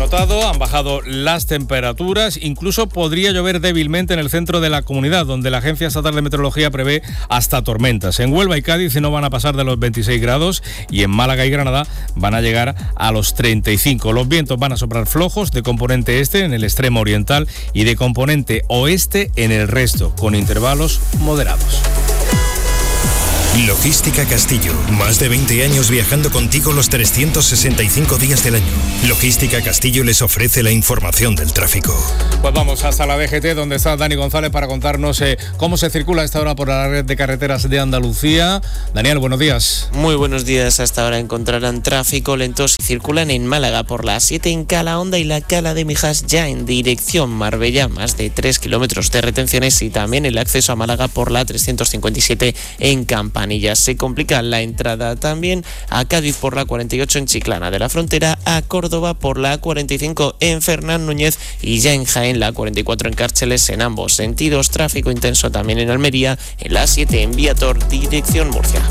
notado, han bajado las temperaturas, incluso podría llover débilmente en el centro de la comunidad, donde la Agencia Estatal de Meteorología prevé hasta tormentas. En Huelva y Cádiz no van a pasar de los 26 grados y en Málaga y Granada van a llegar a los 35. Los vientos van a soplar flojos de componente este en el extremo oriental y de componente oeste en el resto, con intervalos moderados. Logística Castillo. Más de 20 años viajando contigo los 365 días del año. Logística Castillo les ofrece la información del tráfico. Pues vamos hasta la DGT, donde está Dani González para contarnos cómo se circula a esta hora por la red de carreteras de Andalucía. Daniel, buenos días. Muy buenos días. Hasta ahora encontrarán tráfico lento si circulan en Málaga por la A7 en Calahonda y la Cala de Mijas ya en dirección Marbella. Más de 3 kilómetros de retenciones y también el acceso a Málaga por la 357 en Campanillas. Se complica la entrada también a Cádiz por la 48 en Chiclana de la Frontera, a Córdoba por la 45 en Fernán Núñez y ya en Jaén la 44 en Cárceles en ambos sentidos. Tráfico intenso también en Almería, en la 7 en Viator, dirección Murcia.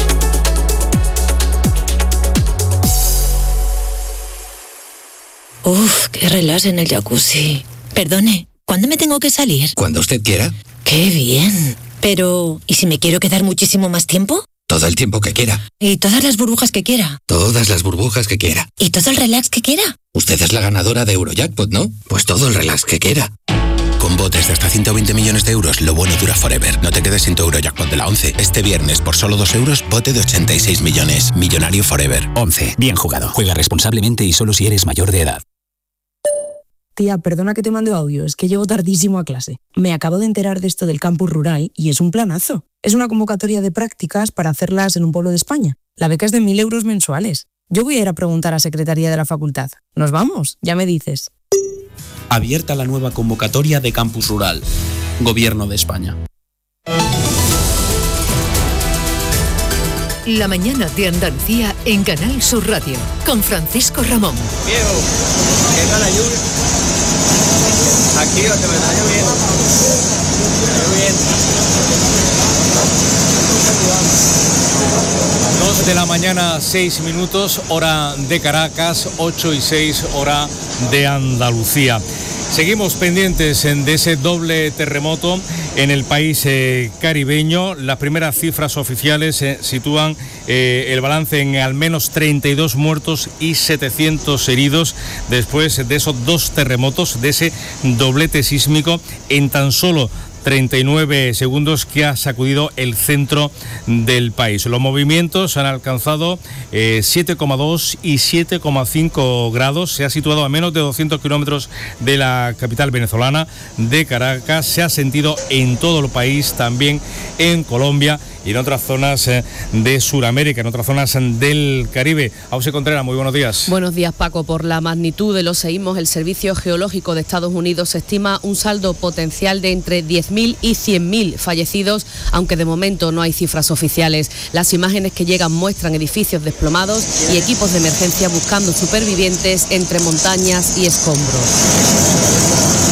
Uf, qué relax en el jacuzzi. Perdone, ¿cuándo me tengo que salir? Cuando usted quiera. ¡Qué bien! Pero, ¿y si me quiero quedar muchísimo más tiempo? Todo el tiempo que quiera. ¿Y todas las burbujas que quiera? Todas las burbujas que quiera. ¿Y todo el relax que quiera? Usted es la ganadora de Eurojackpot, ¿no? Pues todo el relax que quiera. Con botes de hasta 120 millones de euros, lo bueno dura forever. No te quedes sin tu Eurojackpot de la 11. Este viernes, por solo 2 euros, bote de 86 millones. Millonario forever. 11. Bien jugado. Juega responsablemente y solo si eres mayor de edad. Tía, perdona que te mande audio, es que llego tardísimo a clase. Me acabo de enterar de esto del campus rural y es un planazo. Es una convocatoria de prácticas para hacerlas en un pueblo de España. La beca es de 1.000 euros mensuales. Yo voy a ir a preguntar a Secretaría de la Facultad. ¿Nos vamos? Ya me dices. Abierta la nueva convocatoria de campus rural. Gobierno de España. La mañana de Andalucía en Canal Sur Radio, con Francisco Ramón. Viejo, ¿qué tal la lluvia? Aquí te me está lloviendo. Está lloviendo. 2 de la mañana, 6 minutos, hora de Caracas, 8 y 6, hora de Andalucía. Seguimos pendientes de ese doble terremoto en el país caribeño. Las primeras cifras oficiales sitúan el balance en al menos 32 muertos y 700 heridos después de esos dos terremotos, de ese doblete sísmico en tan solo 39 segundos que ha sacudido el centro del país. Los movimientos han alcanzado 7,2 y 7,5 grados. Se ha situado a menos de 200 kilómetros de la capital venezolana, de Caracas. Se ha sentido en todo el país, también en Colombia y en otras zonas de Sudamérica, en otras zonas del Caribe. Ausi Contreras, muy buenos días. Buenos días, Paco. Por la magnitud de los seísmos, el Servicio Geológico de Estados Unidos estima un saldo potencial de entre 10.000 y 100.000 fallecidos, aunque de momento no hay cifras oficiales. Las imágenes que llegan muestran edificios desplomados y equipos de emergencia buscando supervivientes entre montañas y escombros.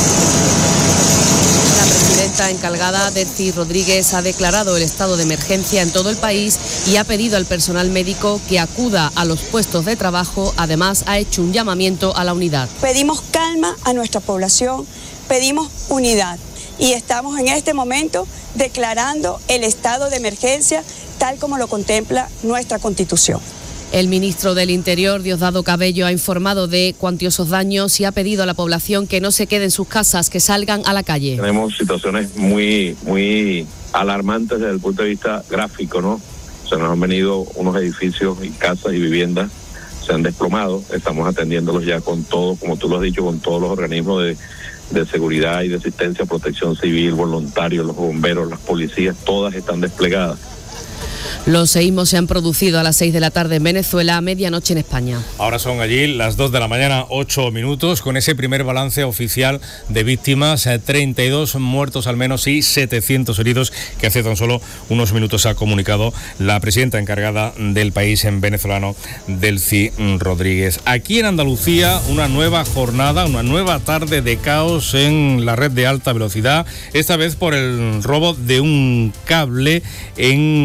La encargada, Delcy Rodríguez, ha declarado el estado de emergencia en todo el país y ha pedido al personal médico que acuda a los puestos de trabajo. Además, ha hecho un llamamiento a la unidad. Pedimos calma a nuestra población, pedimos unidad y estamos en este momento declarando el estado de emergencia tal como lo contempla nuestra Constitución. El ministro del Interior, Diosdado Cabello, ha informado de cuantiosos daños y ha pedido a la población que no se quede en sus casas, que salgan a la calle. Tenemos situaciones muy alarmantes desde el punto de vista gráfico, ¿no? Se nos han venido unos edificios y casas y viviendas, se han desplomado, estamos atendiéndolos ya con todo, como tú lo has dicho, con todos los organismos de seguridad y de asistencia, protección civil, voluntarios, los bomberos, las policías, todas están desplegadas. Los seísmos se han producido a las 6 de la tarde en Venezuela, a medianoche en España. Ahora son allí las 2 de la mañana, 8 minutos, con ese primer balance oficial de víctimas, 32 muertos al menos y 700 heridos, que hace tan solo unos minutos ha comunicado la presidenta encargada del país en venezolano, Delcy Rodríguez. Aquí en Andalucía, una nueva jornada, una nueva tarde de caos en la red de alta velocidad, esta vez por el robo de un cable en la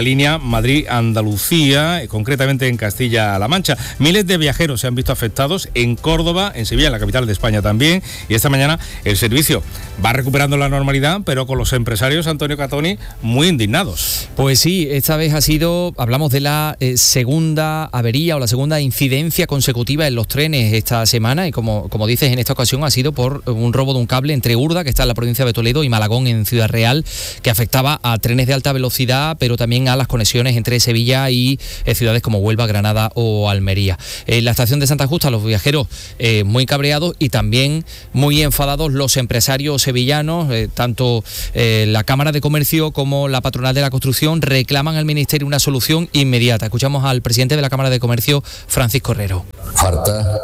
línea Madrid-Andalucía, concretamente en Castilla-La Mancha. Miles de viajeros se han visto afectados en Córdoba, en Sevilla, en la capital de España también, y esta mañana el servicio va recuperando la normalidad, pero con los empresarios, Antonio Catoni, muy indignados. Pues sí, esta vez hablamos de la segunda avería o la segunda incidencia consecutiva en los trenes esta semana, y como dices, en esta ocasión ha sido por un robo de un cable entre Urda, que está en la provincia de Toledo, y Malagón, en Ciudad Real, que afectaba a trenes de alta velocidad, pero también a las conexiones entre Sevilla y ciudades como Huelva, Granada o Almería. En la estación de Santa Justa, los viajeros muy cabreados y también muy enfadados los empresarios sevillanos, tanto la Cámara de Comercio como la Patronal de la Construcción reclaman al Ministerio una solución inmediata. Escuchamos al presidente de la Cámara de Comercio, Francisco Herrero. Falta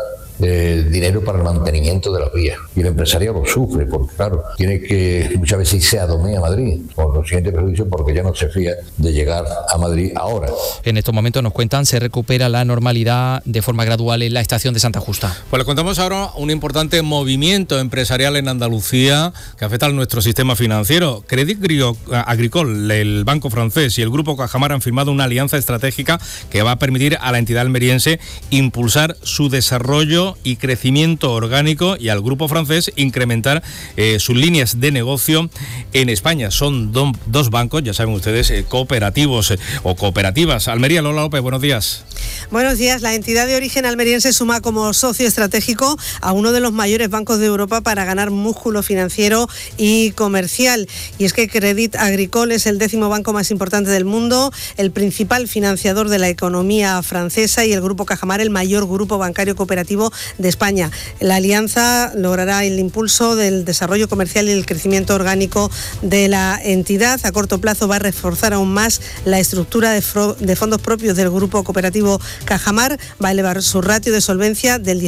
dinero para el mantenimiento de las vías, y el empresario lo sufre porque, claro, tiene que muchas veces irse a Domé, a Madrid, con el siguiente perjuicio, porque ya no se fía de llegar a Madrid ahora. En estos momentos, nos cuentan, se recupera la normalidad de forma gradual en la estación de Santa Justa. Pues les contamos ahora un importante movimiento empresarial en Andalucía que afecta a nuestro sistema financiero. Crédit Agricole, el banco francés y el grupo Cajamar han firmado una alianza estratégica que va a permitir a la entidad almeriense impulsar su desarrollo y crecimiento orgánico, y al grupo francés incrementar sus líneas de negocio en España. Son dos bancos, ya saben ustedes, cooperativos o cooperativas. Almería, Lola López, buenos días. Buenos días. La entidad de origen almeriense suma como socio estratégico a uno de los mayores bancos de Europa para ganar músculo financiero y comercial. Y es que Crédit Agricole es el 10º banco más importante del mundo, el principal financiador de la economía francesa, y el grupo Cajamar, el mayor grupo bancario cooperativo de España. La alianza logrará el impulso del desarrollo comercial y el crecimiento orgánico de la entidad. A corto plazo va a reforzar aún más la estructura de fondos propios del grupo cooperativo Cajamar, va a elevar su ratio de solvencia del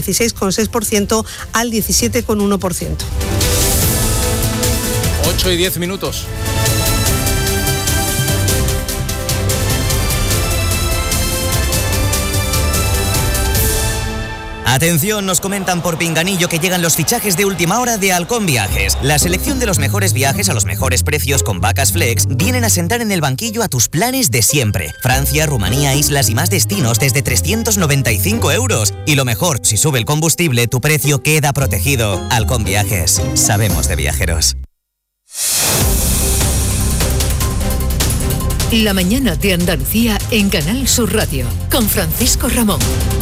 16,6% al 17,1%. 8:10. Atención, nos comentan por Pinganillo que llegan los fichajes de última hora de Halcón Viajes. La selección de los mejores viajes a los mejores precios con vacas flex vienen a sentar en el banquillo a tus planes de siempre. Francia, Rumanía, islas y más destinos desde 395 euros. Y lo mejor, si sube el combustible, tu precio queda protegido. Halcón Viajes. Sabemos de viajeros. La mañana de Andalucía en Canal Sur Radio, con Francisco Ramón.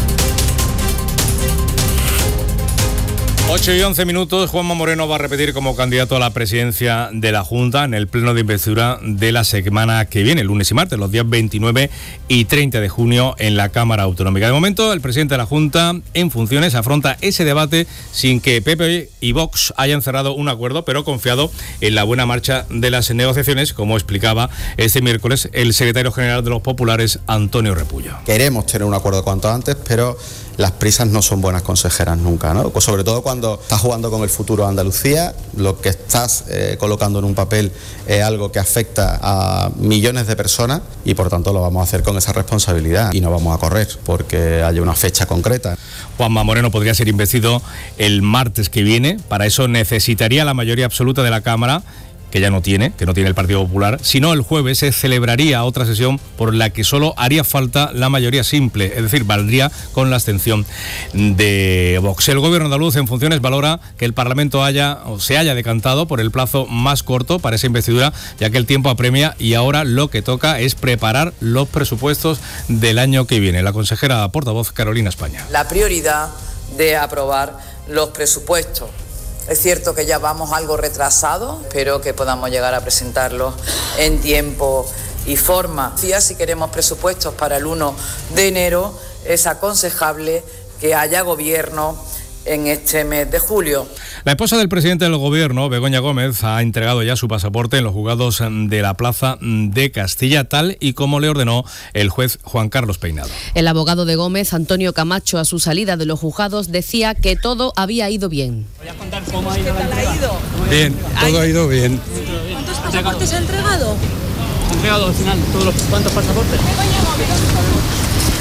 8:11. Juanma Moreno va a repetir como candidato a la presidencia de la Junta en el pleno de investidura de la semana que viene, lunes y martes, los días 29 y 30 de junio en la Cámara Autonómica. De momento, el presidente de la Junta en funciones afronta ese debate sin que PP y Vox hayan cerrado un acuerdo, pero confiado en la buena marcha de las negociaciones, como explicaba este miércoles el secretario general de los Populares, Antonio Repullo. Queremos tener un acuerdo cuanto antes, pero las prisas no son buenas consejeras nunca, ¿no? Sobre todo cuando estás jugando con el futuro de Andalucía, lo que estás colocando en un papel es algo que afecta a millones de personas, y por tanto lo vamos a hacer con esa responsabilidad y no vamos a correr porque haya una fecha concreta. Juanma Moreno podría ser investido el martes que viene. Para eso necesitaría la mayoría absoluta de la Cámara, que ya no tiene, el Partido Popular. Si no, el jueves se celebraría otra sesión por la que solo haría falta la mayoría simple, es decir, valdría con la abstención de Vox. El gobierno andaluz en funciones valora que el Parlamento se haya decantado por el plazo más corto para esa investidura, ya que el tiempo apremia y ahora lo que toca es preparar los presupuestos del año que viene. La consejera portavoz Carolina España. La prioridad de aprobar los presupuestos. Es cierto que ya vamos algo retrasados, espero que podamos llegar a presentarlos en tiempo y forma. Si queremos presupuestos para el 1 de enero, es aconsejable que haya gobierno en este mes de julio. La esposa del presidente del gobierno, Begoña Gómez, ha entregado ya su pasaporte en los juzgados de la Plaza de Castilla, tal y como le ordenó el juez Juan Carlos Peinado. El abogado de Gómez, Antonio Camacho, a su salida de los juzgados, decía que todo había ido bien. ¿Voy a contar cómo ha ido la entrega? Bien, todo ha ido bien. ¿Cuántos pasaportes ha entregado? Ha entregado al final ¿cuántos pasaportes?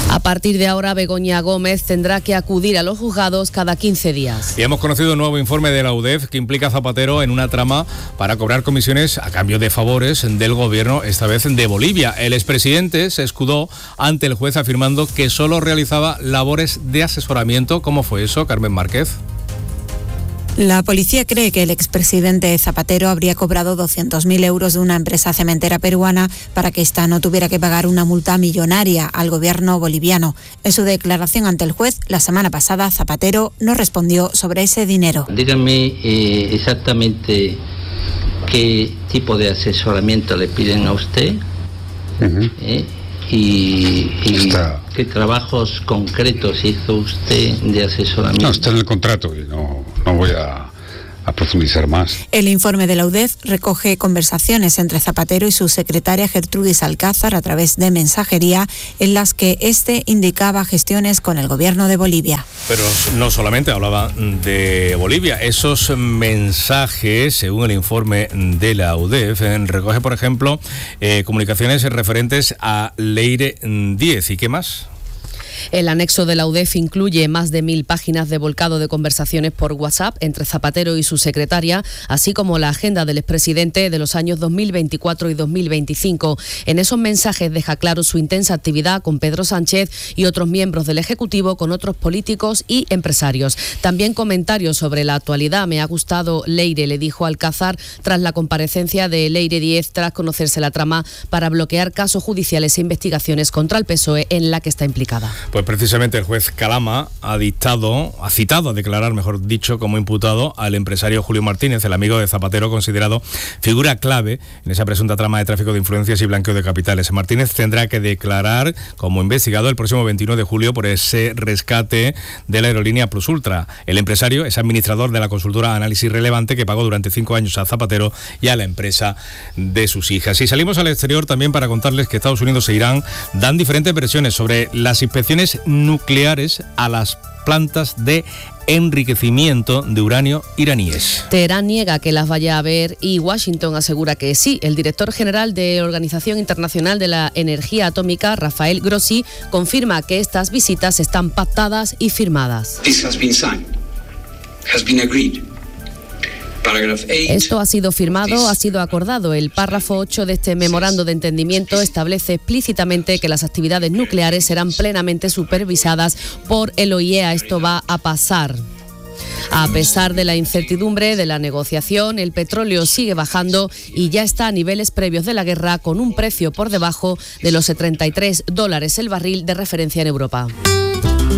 A partir de ahora, Begoña Gómez tendrá que acudir a los juzgados cada 15 días. Y hemos conocido un nuevo informe de la UDEF que implica a Zapatero en una trama para cobrar comisiones a cambio de favores del gobierno, esta vez de Bolivia. El expresidente se escudó ante el juez afirmando que solo realizaba labores de asesoramiento. ¿Cómo fue eso, Carmen Márquez? La policía cree que el expresidente Zapatero habría cobrado 200.000 euros de una empresa cementera peruana para que ésta no tuviera que pagar una multa millonaria al gobierno boliviano. En su declaración ante el juez, la semana pasada, Zapatero no respondió sobre ese dinero. Díganme exactamente qué tipo de asesoramiento le piden a usted y qué trabajos concretos hizo usted de asesoramiento. No, está en el contrato y no voy a profundizar más. El informe de la UDEF recoge conversaciones entre Zapatero y su secretaria Gertrudis Alcázar a través de mensajería en las que este indicaba gestiones con el gobierno de Bolivia. Pero no solamente hablaba de Bolivia, esos mensajes, según el informe de la UDEF, recoge, por ejemplo, comunicaciones referentes a Leire 10. ¿Y qué más? El anexo de la UDEF incluye más de 1.000 páginas de volcado de conversaciones por WhatsApp entre Zapatero y su secretaria, así como la agenda del expresidente de los años 2024 y 2025. En esos mensajes deja claro su intensa actividad con Pedro Sánchez y otros miembros del Ejecutivo, con otros políticos y empresarios. También comentarios sobre la actualidad. Me ha gustado Leire, le dijo Alcázar tras la comparecencia de Leire 10, tras conocerse la trama para bloquear casos judiciales e investigaciones contra el PSOE en la que está implicada. Pues precisamente el juez Calama ha citado a declarar, mejor dicho, como imputado al empresario Julio Martínez, el amigo de Zapatero, considerado figura clave en esa presunta trama de tráfico de influencias y blanqueo de capitales. Martínez tendrá que declarar como investigado el próximo 21 de julio por ese rescate de la aerolínea Plus Ultra. El empresario es administrador de la consultora Análisis Relevante, que pagó durante 5 años a Zapatero y a la empresa de sus hijas. Y salimos al exterior también para contarles que Estados Unidos e Irán dan diferentes versiones sobre las inspecciones nucleares a las plantas de enriquecimiento de uranio iraníes. Teherán niega que las vaya a ver y Washington asegura que sí. El director general de la Organización Internacional de la Energía Atómica, Rafael Grossi, confirma que estas visitas están pactadas y firmadas. Esto ha sido firmado, ha sido acordado. El párrafo 8 de este memorando de entendimiento establece explícitamente que las actividades nucleares serán plenamente supervisadas por el OIEA. Esto va a pasar. A pesar de la incertidumbre de la negociación, el petróleo sigue bajando y ya está a niveles previos de la guerra, con un precio por debajo de los $73 el barril de referencia en Europa.